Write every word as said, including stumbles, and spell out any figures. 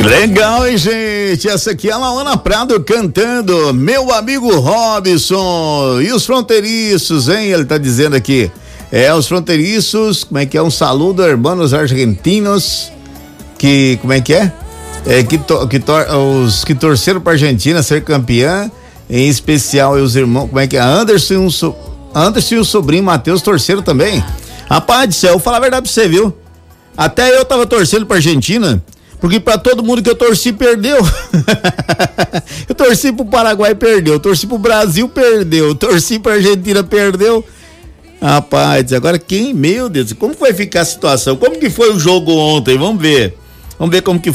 Legal, hein, gente? Essa aqui é a Laona Prado cantando Meu Amigo Robson. E os fronteiriços, hein? Ele tá dizendo aqui. É, os fronteiriços, como é que é? Um saludo, hermanos argentinos. Que, como é que é? É que, to, que tor, os que torceram pra Argentina ser campeã, em especial os irmãos, como é que é? Anderson, um so, Anderson e o sobrinho Matheus torceram também. Rapaz do céu, eu vou falar a verdade pra você, viu? Até eu tava torcendo pra Argentina, porque pra todo mundo que eu torci, perdeu. Eu torci pro Paraguai, perdeu. Eu torci pro Brasil, perdeu. Eu torci pra Argentina, perdeu. Rapaz, agora quem, meu Deus, como vai ficar a situação? Como que foi o jogo ontem? Vamos ver. Vamos ver como que